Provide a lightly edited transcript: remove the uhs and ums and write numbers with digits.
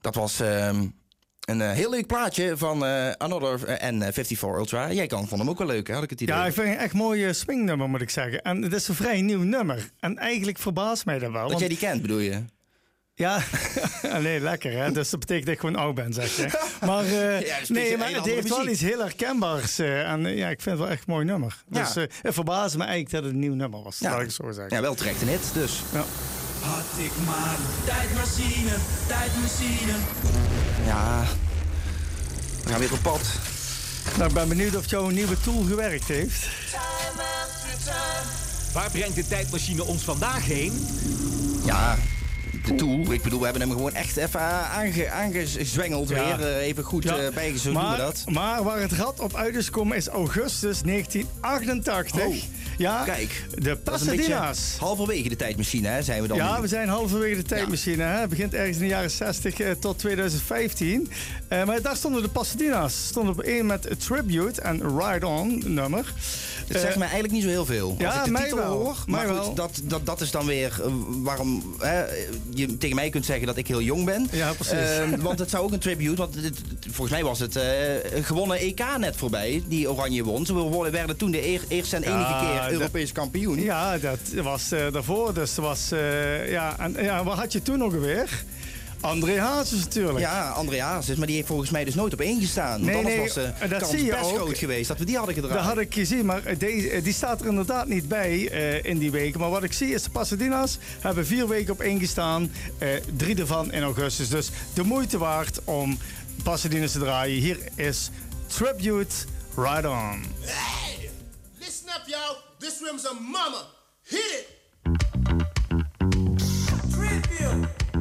Dat was een heel leuk plaatje van Another en 54 Ultra. Jij vond hem ook wel leuk, hè? Had ik het idee. Ja, ik vind het een echt mooi swingnummer, moet ik zeggen. En het is een vrij nieuw nummer. En eigenlijk verbaast mij dat wel. Dat jij die kent, bedoel je? Ja, nee, lekker hè. Dus dat betekent dat ik gewoon oud ben, zeg je. Maar, maar het heeft wel iets heel herkenbaars. En ik vind het wel echt een mooi nummer. Ja. Dus het verbaasde me eigenlijk dat het een nieuw nummer was. Ja. Zal ik zo zeggen. Ja, wel terecht een hit, dus. Ja. Had ik maar een tijdmachine. Ja, we gaan weer op pad. Nou, ik ben benieuwd of jouw nieuwe tool gewerkt heeft. Waar brengt de tijdmachine ons vandaag heen? Ja, de tool. Ik bedoel, we hebben hem gewoon echt even aangezwengeld weer. Even goed bijgezocht, doen we dat. Maar waar het rad op uit is gekomen is augustus 1988. Oh, ja, kijk. De Pasadena's. Halverwege de tijdmachine, hè, zijn we dan. Ja, nu. we zijn halverwege de tijdmachine. Hè? Het begint ergens in de jaren 60 tot 2015. Maar daar stonden de Pasadena's. Stonden op één met Tribute en Ride On nummer. Het zegt mij eigenlijk niet zo heel veel. Ja, als ik de mij titel wel. hoor. Maar Mij goed, wel. dat is dan weer waarom je tegen mij kunt zeggen dat ik heel jong ben. Ja, precies. Want het zou ook een tribute. Want volgens mij was het een gewonnen EK net voorbij. Die Oranje won. Ze werden toen de eerste en enige keer Europees kampioen. Ja, dat was daarvoor. Dus was, wat had je toen nog weer? André Hazes natuurlijk. Ja, André Hazes, maar die heeft volgens mij dus nooit op één gestaan. Want anders was de kans zie je best ook groot geweest dat we die hadden gedraaid. Dat had ik gezien, maar die staat er inderdaad niet bij in die weken. Maar wat ik zie is de Pasadena's hebben 4 weken op één gestaan. 3 ervan in augustus. Dus de moeite waard om Pasadena's te draaien. Hier is Tribute Ride On. Hey, listen up, y'all. This room's a mama. Hit it.